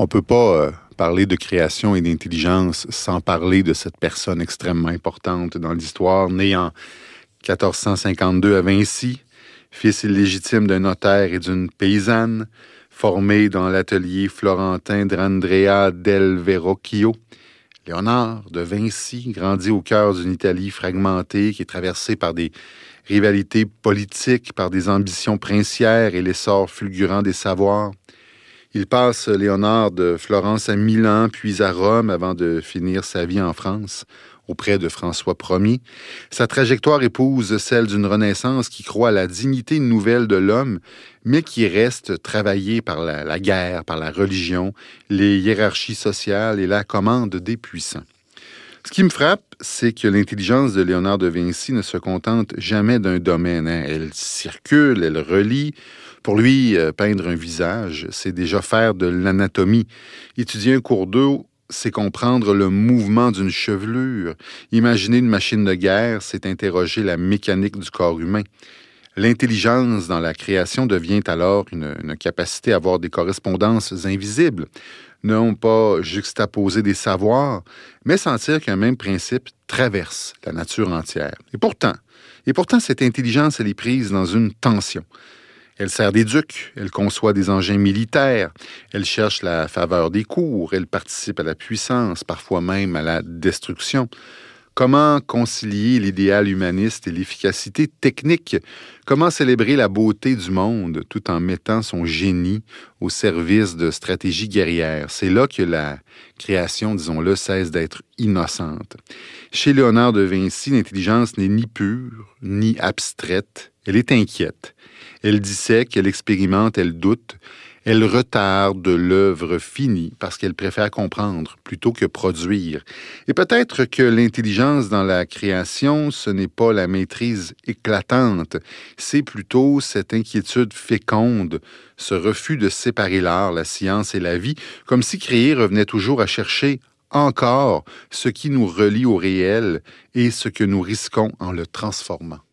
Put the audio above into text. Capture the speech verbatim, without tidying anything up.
On ne peut pas euh, parler de création et d'intelligence sans parler de cette personne extrêmement importante dans l'histoire, née en quatorze cent cinquante-deux à Vinci, fils illégitime d'un notaire et d'une paysanne, formé dans l'atelier florentin d'Andrea del Verrocchio. Léonard de Vinci grandit au cœur d'une Italie fragmentée qui est traversée par des rivalités politiques, par des ambitions princières et l'essor fulgurant des savoirs. Il passe, Léonard, de Florence à Milan, puis à Rome, avant de finir sa vie en France, auprès de François Ier. Sa trajectoire épouse celle d'une Renaissance qui croit à la dignité nouvelle de l'homme, mais qui reste travaillée par la, la guerre, par la religion, les hiérarchies sociales et la commande des puissants. Ce qui me frappe, c'est que l'intelligence de Léonard de Vinci ne se contente jamais d'un domaine. Hein. Elle circule, elle relie. Pour lui, euh, peindre un visage, c'est déjà faire de l'anatomie. Étudier un cours d'eau, c'est comprendre le mouvement d'une chevelure. Imaginer une machine de guerre, c'est interroger la mécanique du corps humain. L'intelligence dans la création devient alors une, une capacité à avoir des correspondances invisibles. Non pas juxtaposer des savoirs, mais sentir qu'un même principe traverse la nature entière. Et pourtant, et pourtant, cette intelligence, elle est prise dans une tension. Elle sert d'éduc, elle conçoit des engins militaires, elle cherche la faveur des cours, elle participe à la puissance, parfois même à la destruction. Comment concilier l'idéal humaniste et l'efficacité technique? Comment célébrer la beauté du monde tout en mettant son génie au service de stratégies guerrières? C'est là que la création, disons-le, cesse d'être innocente. Chez Léonard de Vinci, l'intelligence n'est ni pure, ni abstraite. Elle est inquiète. Elle dissèque, elle expérimente, elle doute. Elle retarde l'œuvre finie parce qu'elle préfère comprendre plutôt que produire. Et peut-être que l'intelligence dans la création, ce n'est pas la maîtrise éclatante, c'est plutôt cette inquiétude féconde, ce refus de séparer l'art, la science et la vie, comme si créer revenait toujours à chercher encore ce qui nous relie au réel et ce que nous risquons en le transformant.